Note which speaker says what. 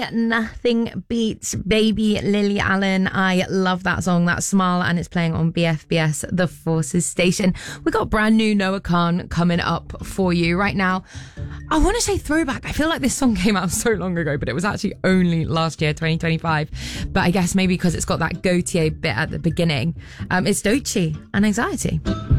Speaker 1: Nothing beats Baby Lily Allen. I love that song, that Smile, and it's playing on BFBS, the Forces station. We got brand new Noah Khan coming up for you right now. I want to say throwback. I feel like this song came out so long ago, but it was actually only last year, 2025. But I guess maybe because it's got that Gautier bit at the beginning. It's Doechii and Anxiety.